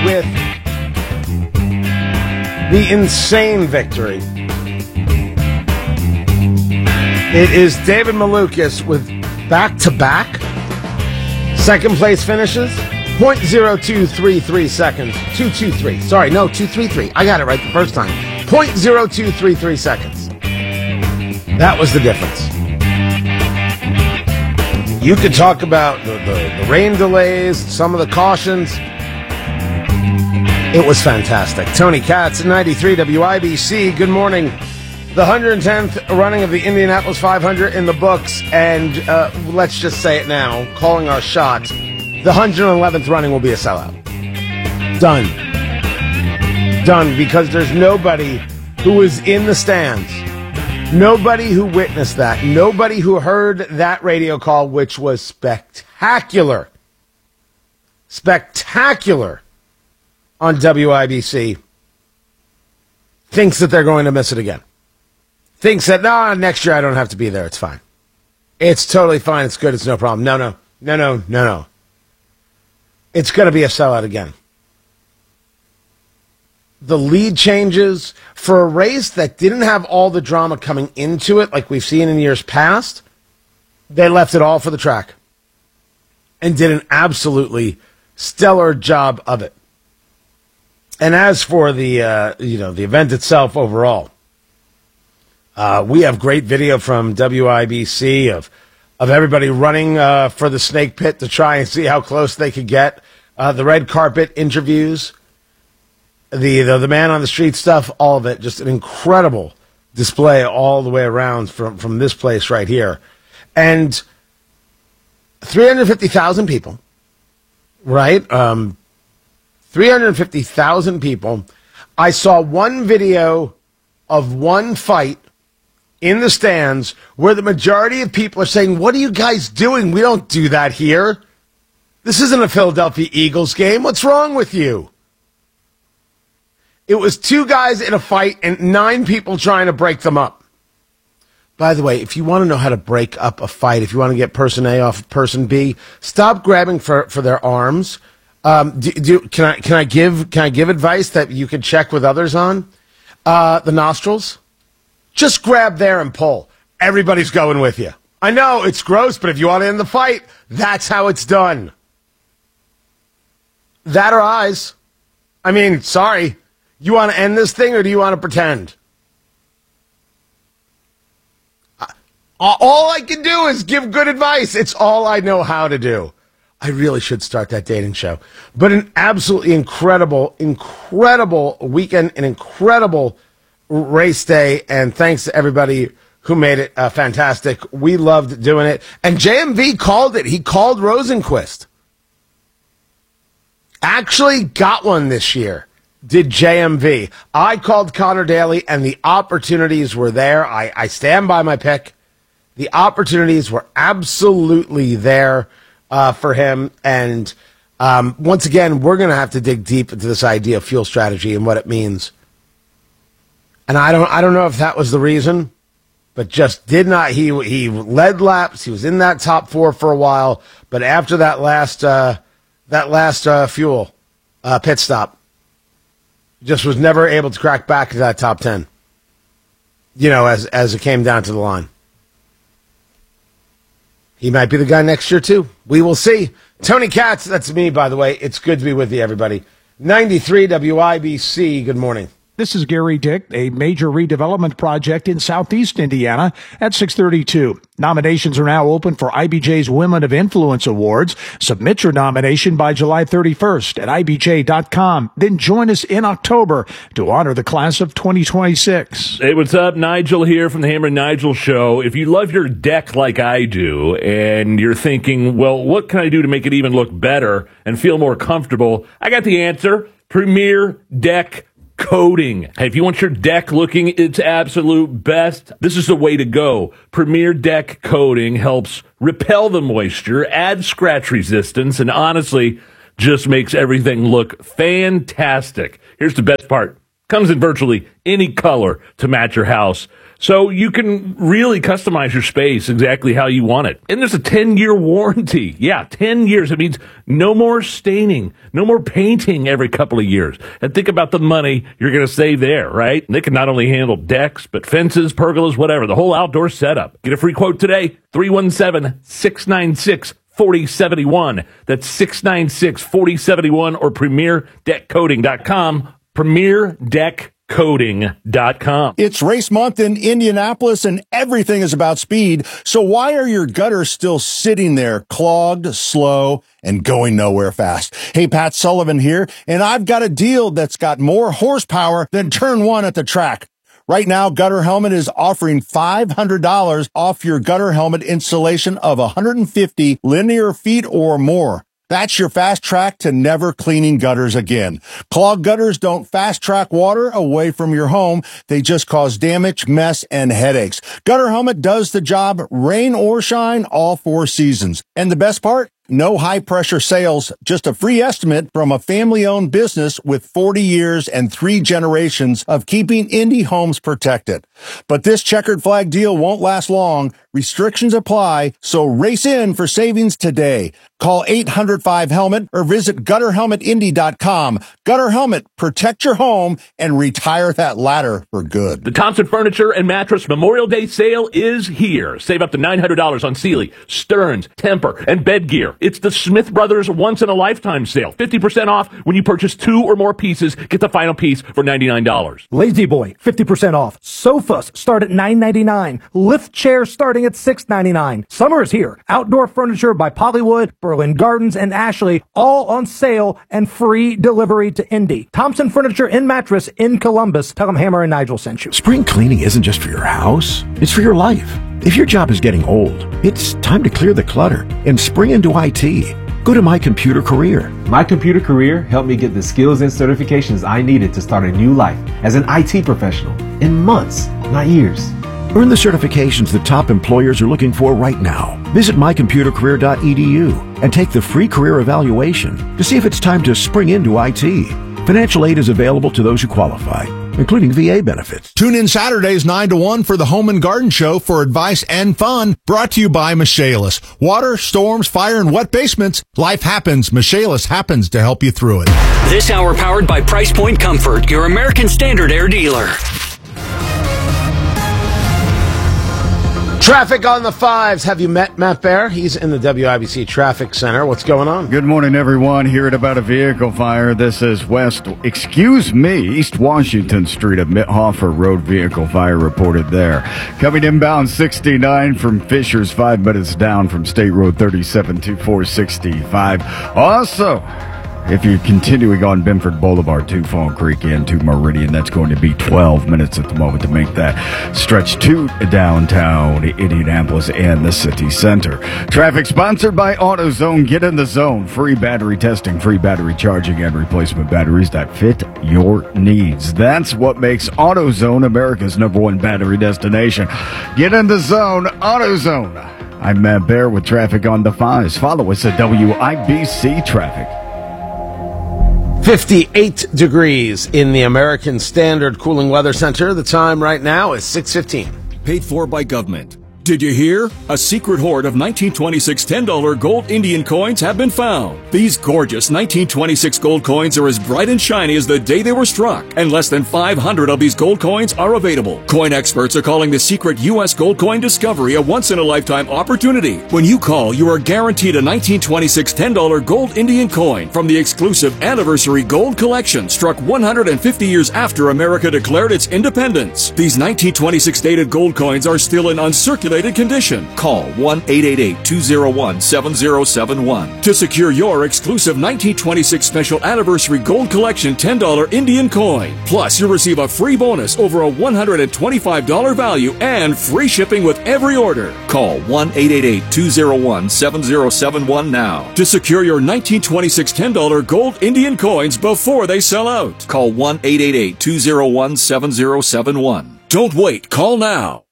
with the insane victory. It is David Malukas with back-to-back second place finishes. 0.0233 seconds. 223. Sorry, no, 233. I got it right the first time. 0.0233 seconds. That was the difference. You could talk about the rain delays, some of the cautions. It was fantastic. Tony Katz at 93 WIBC. Good morning. The 110th running of the Indianapolis 500 in the books, and let's just say it now, calling our shot, the 111th running will be a sellout. Done. Done, because there's nobody who was in the stands, nobody who witnessed that, nobody who heard that radio call, which was spectacular. Spectacular on WIBC, thinks that they're going to miss it again. Thinks that, next year I don't have to be there. It's fine. It's totally fine. It's good. It's no problem. No. It's going to be a sellout again. The lead changes for a race that didn't have all the drama coming into it like we've seen in years past. They left it all for the track and did an absolutely stellar job of it. And as for the the event itself overall, we have great video from WIBC of everybody running for the snake pit to try and see how close they could get. The red carpet interviews, the man on the street stuff, all of it. Just an incredible display all the way around from this place right here. And 350,000 people, right? 350,000 people. I saw one video of one fight in the stands where the majority of people are saying, what are you guys doing? We don't do that here. This isn't a Philadelphia Eagles game. What's wrong with you? It was two guys in a fight and 9 people trying to break them up. By the way, if you want to know how to break up a fight, if you want to get person A off person B, stop grabbing for their arms. Can I give advice that you can check with others on? The nostrils. Just grab there and pull. Everybody's going with you. I know, it's gross, but if you want to end the fight, that's how it's done. That or eyes. I mean, sorry. You want to end this thing or do you want to pretend? All I can do is give good advice. It's all I know how to do. I really should start that dating show. But an absolutely incredible weekend, an incredible race day, and thanks to everybody who made it fantastic. We loved doing it. And JMV called it. He called Rosenquist. Actually got one this year, did JMV. I called Connor Daly, and the opportunities were there. I stand by my pick. The opportunities were absolutely there for him. And once again, we're going to have to dig deep into this idea of fuel strategy and what it means. And I don't know if that was the reason, but just did not. He led laps. He was in that top 4 for a while, but after that last fuel pit stop, just was never able to crack back to that top 10. You know, as it came down to the line. He might be the guy next year, too. We will see. Tony Katz, that's me, by the way. It's good to be with you, everybody. 93 WIBC, good morning. This is Gary Dick, a major redevelopment project in southeast Indiana at 632. Nominations are now open for IBJ's Women of Influence Awards. Submit your nomination by July 31st at IBJ.com. Then join us in October to honor the class of 2026. Hey, what's up? Nigel here from the Hammer and Nigel Show. If you love your deck like I do, and you're thinking, well, what can I do to make it even look better and feel more comfortable? I got the answer. Premier Deck Coating. Hey, if you want your deck looking its absolute best, this is the way to go. Premier Deck Coating helps repel the moisture, add scratch resistance, and honestly, just makes everything look fantastic. Here's the best part. Comes in virtually any color to match your house. So you can really customize your space exactly how you want it. And there's a 10-year warranty. Yeah, 10 years. It means no more staining, no more painting every couple of years. And think about the money you're going to save there, right? And they can not only handle decks, but fences, pergolas, whatever, the whole outdoor setup. Get a free quote today, 317-696-4071. That's 696-4071 or PremierDeckCoating.com. PremierDeckCoating.com. It's race month in Indianapolis and everything is about speed. So why are your gutters still sitting there clogged, slow, and going nowhere fast? Hey, Pat Sullivan here, and I've got a deal that's got more horsepower than turn one at the track. Right now, Gutter Helmet is offering $500 off your gutter helmet installation of 150 linear feet or more. That's your fast track to never cleaning gutters again. Clogged gutters don't fast track water away from your home. They just cause damage, mess, and headaches. Gutter Helmet does the job, rain or shine, all 4 seasons. And the best part? No high-pressure sales, just a free estimate from a family-owned business with 40 years and 3 generations of keeping Indy homes protected. But this checkered flag deal won't last long. Restrictions apply, so race in for savings today. Call 800-5HELMET or visit GutterHelmetIndy.com. Gutter Helmet, protect your home and retire that ladder for good. The Thompson Furniture and Mattress Memorial Day sale is here. Save up to $900 on Sealy, Stearns, Tempur, and bed gear. It's the Smith Brothers once-in-a-lifetime sale. 50% off when you purchase 2 or more pieces. Get the final piece for $99. Lazy Boy, 50% off. Sofas start at $9.99. Lift chairs starting at $6.99. Summer is here. Outdoor furniture by Pollywood, Berlin Gardens, and Ashley, all on sale and free delivery to Indy. Thompson Furniture and Mattress in Columbus. Tell them Hammer and Nigel sent you. Spring cleaning isn't just for your house, it's for your life. If your job is getting old, it's time to clear the clutter and spring into IT. Go to My Computer Career. My Computer Career helped me get the skills and certifications I needed to start a new life as an IT professional in months, not years. Earn the certifications that top employers are looking for right now. Visit mycomputercareer.edu and take the free career evaluation to see if it's time to spring into IT. Financial aid is available to those who qualify, including VA benefits. Tune in Saturdays 9 to 1 for the Home and Garden Show for advice and fun. Brought to you by Michaelis. Water, storms, fire, and wet basements. Life happens. Michaelis happens to help you through it. This hour powered by Price Point Comfort, your American Standard Air dealer. Traffic on the 5s. Have you met Matt Baer? He's in the WIBC Traffic Center. What's going on? Good morning, everyone. Hearing about a vehicle fire. This is East Washington Street, a Mithofer Road vehicle fire reported there. Coming inbound 69 from Fishers, 5 minutes down from State Road 37 to 465. Also, if you're continuing on Benford Boulevard to Fall Creek and to Meridian, that's going to be 12 minutes at the moment to make that stretch to downtown Indianapolis and the city center. Traffic sponsored by AutoZone. Get in the zone. Free battery testing, free battery charging, and replacement batteries that fit your needs. That's what makes AutoZone America's #1 battery destination. Get in the zone. AutoZone. I'm Matt Baer with traffic on the 5s. Follow us at WIBC Traffic. 58 degrees in the American Standard Cooling Weather Center. The time right now is 6:15. Paid for by government. Did you hear? A secret hoard of 1926 $10 gold Indian coins have been found. These gorgeous 1926 gold coins are as bright and shiny as the day they were struck, and less than 500 of these gold coins are available. Coin experts are calling the secret U.S. gold coin discovery a once-in-a-lifetime opportunity. When you call, you are guaranteed a 1926 $10 gold Indian coin from the exclusive Anniversary Gold Collection, struck 150 years after America declared its independence. These 1926 dated gold coins are still in uncirculated condition. Call 1-888-201-7071 to secure your exclusive 1926 Special Anniversary Gold Collection $10 Indian coin. Plus, you'll receive a free bonus over a $125 value and free shipping with every order. Call 1-888-201-7071 now to secure your 1926 $10 gold Indian coins before they sell out. Call 1-888-201-7071. Don't wait. Call now.